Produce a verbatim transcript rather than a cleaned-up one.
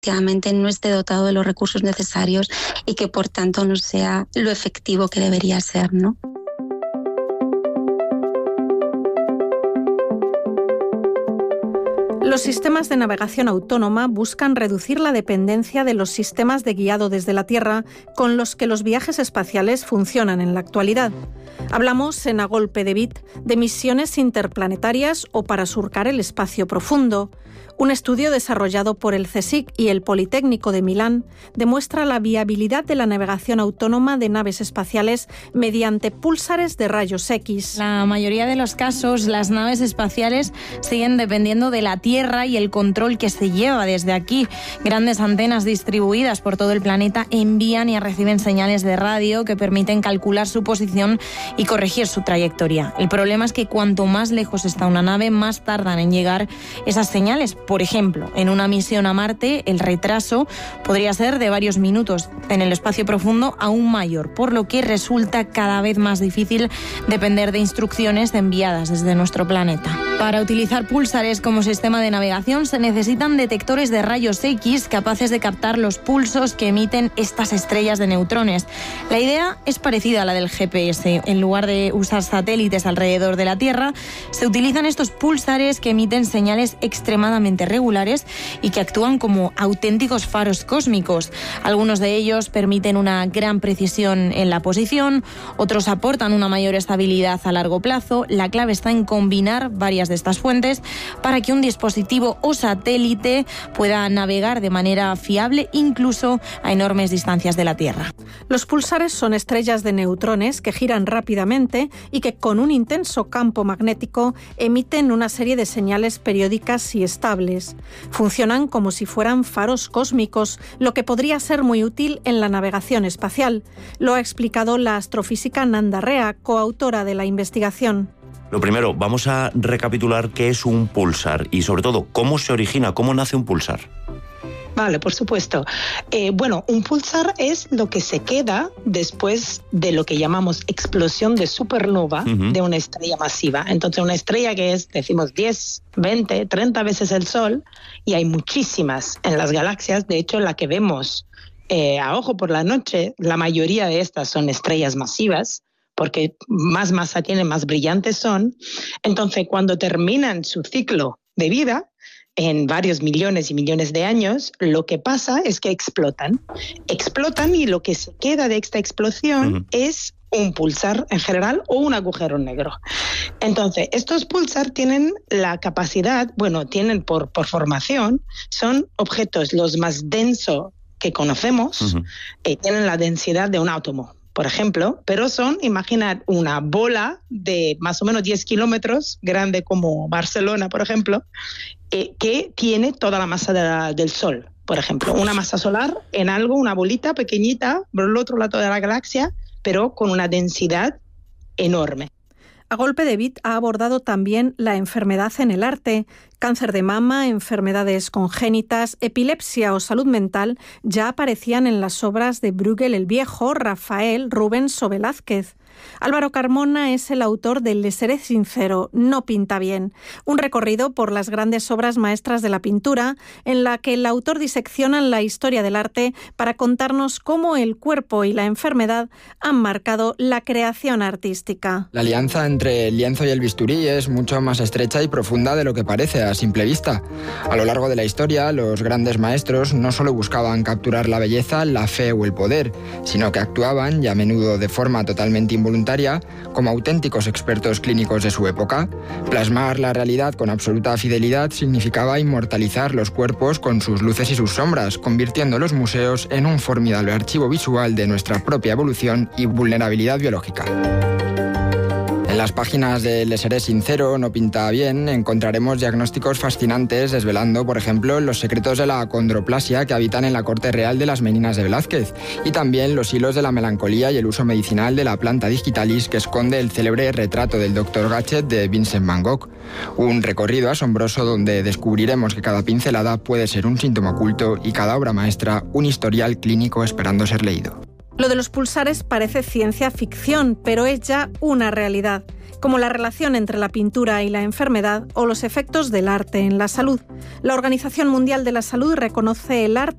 efectivamente no esté dotado de los recursos necesarios y que por tanto no sea lo efectivo que debería ser, ¿no? Los sistemas de navegación autónoma buscan reducir la dependencia de los sistemas de guiado desde la Tierra con los que los viajes espaciales funcionan en la actualidad. Hablamos en A Golpe de Bit de misiones interplanetarias o para surcar el espacio profundo. Un estudio desarrollado por el CSIC y el Politécnico de Milán demuestra la viabilidad de la navegación autónoma de naves espaciales mediante púlsares de rayos X. La mayoría de los casos, las naves espaciales siguen dependiendo de la Tierra y el control que se lleva desde aquí. Grandes antenas distribuidas por todo el planeta envían y reciben señales de radio que permiten calcular su posición y corregir su trayectoria. El problema es que cuanto más lejos está una nave, más tardan en llegar esas señales. Por ejemplo, en una misión a Marte, el retraso podría ser de varios minutos, en el espacio profundo aún mayor, por lo que resulta cada vez más difícil depender de instrucciones enviadas desde nuestro planeta. Para utilizar púlsares como sistema de navegación se necesitan detectores de rayos X capaces de captar los pulsos que emiten estas estrellas de neutrones. La idea es parecida a la del G P S. En lugar de usar satélites alrededor de la Tierra, se utilizan estos púlsares que emiten señales extremadamente regulares y que actúan como auténticos faros cósmicos. Algunos de ellos permiten una gran precisión en la posición, otros aportan una mayor estabilidad a largo plazo. La clave está en combinar varias de estas fuentes para que un dispositivo o satélite pueda navegar de manera fiable incluso a enormes distancias de la Tierra. Los púlsares son estrellas de neutrones que giran rápidamente y que con un intenso campo magnético emiten una serie de señales periódicas y estables. Funcionan como si fueran faros cósmicos, lo que podría ser muy útil en la navegación espacial. Lo ha explicado la astrofísica Nanda Rea, coautora de la investigación. Lo primero, vamos a recapitular qué es un púlsar y sobre todo cómo se origina, cómo nace un púlsar. Vale, por supuesto. Eh, bueno, un púlsar es lo que se queda después de lo que llamamos explosión de supernova uh-huh. de una estrella masiva. Entonces, una estrella que es, decimos, diez, veinte, treinta veces el Sol, y hay muchísimas en las galaxias. De hecho, la que vemos eh, a ojo por la noche, la mayoría de estas son estrellas masivas, porque más masa tienen, más brillantes son. Entonces, cuando terminan su ciclo de vida, en varios millones y millones de años, lo que pasa es que explotan. Explotan y lo que se queda de esta explosión uh-huh. es un púlsar en general o un agujero negro. Entonces, estos púlsar tienen la capacidad, bueno, tienen por, por formación, son objetos los más densos que conocemos, uh-huh. eh, tienen la densidad de un átomo, por ejemplo, pero son, imaginar una bola de más o menos diez kilómetros, grande como Barcelona, por ejemplo, eh, que tiene toda la masa de la, del Sol, por ejemplo. Una masa solar en algo, una bolita pequeñita, por el otro lado de la galaxia, pero con una densidad enorme. A Golpe de Bit ha abordado también la enfermedad en el arte. Cáncer de mama, enfermedades congénitas, epilepsia o salud mental ya aparecían en las obras de Bruegel el Viejo, Rafael, Rubens o Velázquez. Álvaro Carmona es el autor de Le seré sincero, no pinta bien, un recorrido por las grandes obras maestras de la pintura, en la que el autor disecciona la historia del arte para contarnos cómo el cuerpo y la enfermedad han marcado la creación artística. La alianza entre el lienzo y el bisturí es mucho más estrecha y profunda de lo que parece a simple vista. A lo largo de la historia, los grandes maestros no solo buscaban capturar la belleza, la fe o el poder, sino que actuaban, y a menudo de forma totalmente involuntaria, como auténticos expertos clínicos de su época. Plasmar la realidad con absoluta fidelidad significaba inmortalizar los cuerpos con sus luces y sus sombras, convirtiendo los museos en un formidable archivo visual de nuestra propia evolución y vulnerabilidad biológica. En las páginas de Le seré sincero, no pinta bien, encontraremos diagnósticos fascinantes desvelando, por ejemplo, los secretos de la acondroplasia que habitan en la corte real de las Meninas de Velázquez, y también los hilos de la melancolía y el uso medicinal de la planta digitalis que esconde el célebre retrato del doctor Gachet de Vincent Van Gogh. Un recorrido asombroso donde descubriremos que cada pincelada puede ser un síntoma oculto y cada obra maestra un historial clínico esperando ser leído. Lo de los pulsares parece ciencia ficción, pero es ya una realidad. como la relación entre la pintura y la enfermedad o los efectos del arte en la salud. La Organización Mundial de la Salud reconoce el arte